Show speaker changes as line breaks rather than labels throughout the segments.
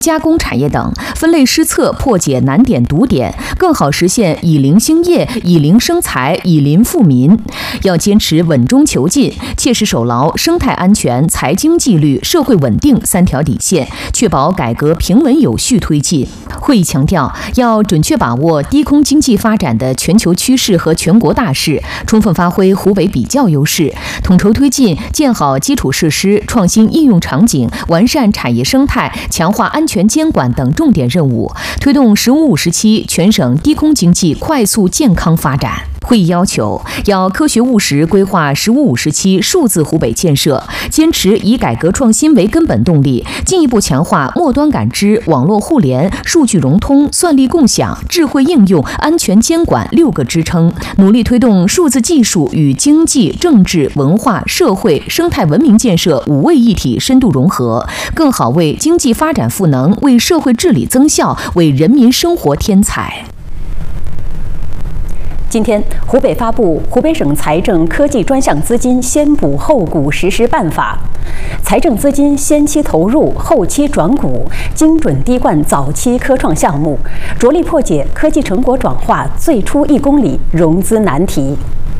加工产业等，分类施策，破解难点堵点，更好实现以林兴业、以林生财、以林富民。要坚持稳中求进，切实守牢生态安全、财经纪律、社会稳定三条底线，确保改革平稳有序推进。会议强调，要准确把握低空经济发展的全球趋势和全国大势，充分发挥湖北比较优势，统筹推进建好基础设施、创新应用场景、完善产业生态、强化安全监管等重点任务，推动“15+5”时期全省低空经济快速健康发展。会议要求，要科学务实规划“15+5”时期数字湖北建设，坚持以改革创新为根本动力，进一步强化末端感知、网络互联、数据融通、算力共享、智慧应用、安全监管6个支撑，努力推动数字技术与经济、政治、文化、社会、生态文明建设5位一体深度融合，更好为经济发展赋能，为社会治理增效，为人民生活添彩。
今天，湖北发布《湖北省财政科技专项资金先补后补实施办法》，财政资金先期投入，后期转股，精准滴灌早期科创项目，着力破解科技成果转化最初1公里融资难题。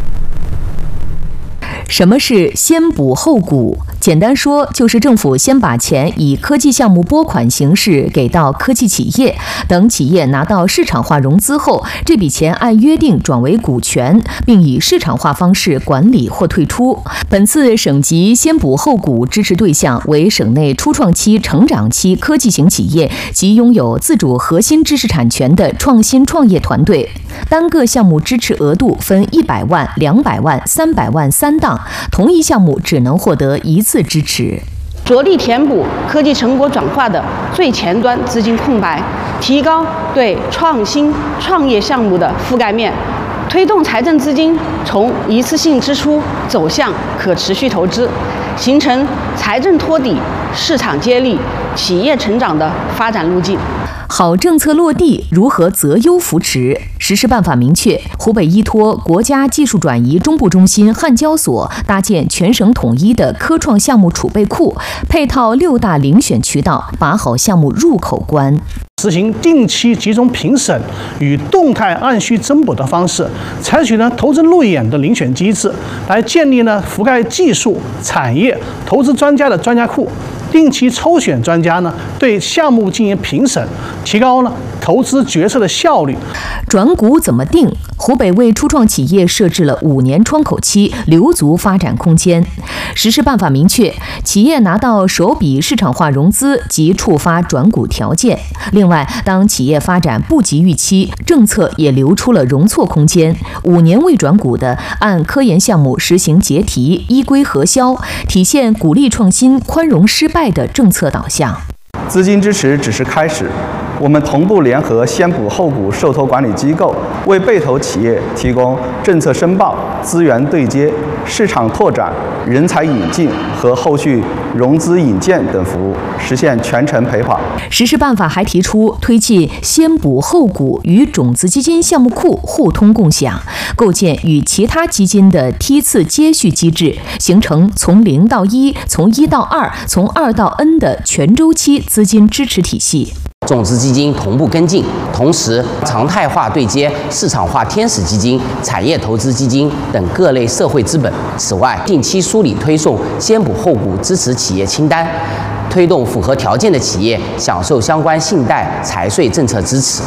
什么是先补后股？简单说，就是政府先把钱以科技项目拨款形式给到科技企业，等企业拿到市场化融资后，这笔钱按约定转为股权，并以市场化方式管理或退出。本次省级先补后股支持对象为省内初创期、成长期科技型企业及拥有自主核心知识产权的创新创业团队。单个项目支持额度分100万、200万、300万3档，同一项目只能获得1次支持。
着力填补科技成果转化的最前端资金空白，提高对创新创业项目的覆盖面，推动财政资金从一次性支出走向可持续投资，形成财政托底、市场接力、企业成长的发展路径。
好政策落地，如何择优扶持？实施办法明确，湖北依托国家技术转移中部中心汉交所，搭建全省统一的科创项目储备库，配套6大遴选渠道，把好项目入口关。
实行定期集中评审与动态按需增补的方式，采取投资路演的遴选机制，来建立覆盖技术、产业、投资专家的专家库。定期抽选专家对项目进行评审，提高投资决策的效率。
转股怎么定？湖北为初创企业设置了5年窗口期，留足发展空间。实施办法明确，企业拿到首笔市场化融资即触发转股条件。另外，当企业发展不及预期，政策也留出了容错空间。5年未转股的，按科研项目实行结题，依规核销，体现鼓励创新、宽容失败的政策导向。
资金支持只是开始，我们同步联合先补后补受托管理机构，为被投企业提供政策申报、资源对接、市场拓展、人才引进和后续融资引荐等服务，实现全程陪跑。
实施办法还提出，推进先补后股与种子基金项目库互通共享，构建与其他基金的梯次接续机制，形成从0到1、从1到2、从2到 N 的全周期资金支持体系。
种子基金同步跟进，同时常态化对接市场化天使基金、产业投资基金等各类社会资本。此外，定期梳理推送先补后补支持企业清单，推动符合条件的企业享受相关信贷、财税政策支持。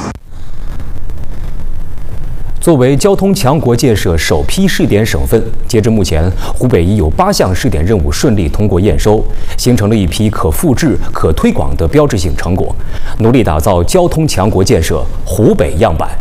作为交通强国建设首批试点省份，截至目前，湖北已有8项试点任务顺利通过验收，形成了一批可复制、可推广的标志性成果，努力打造交通强国建设湖北样板。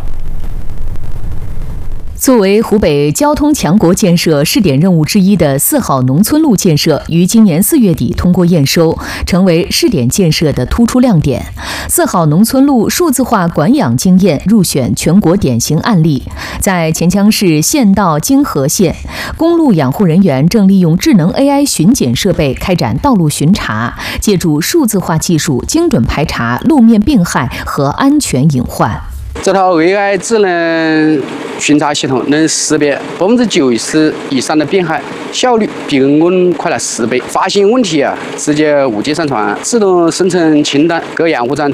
作为湖北交通强国建设试点任务之一的4号农村路建设，于今年4月底通过验收，成为试点建设的突出亮点。4号农村路数字化管养经验入选全国典型案例。在黔江市县道泾河县，公路养护人员正利用智能 AI 巡检设备开展道路巡查，借助数字化技术精准排查路面病害和安全隐患。
这套 AI 智能巡查系统能识别90%以上的变害，效率比人工快了10倍。发现问题直接无界上传，自动生成清单，各养护站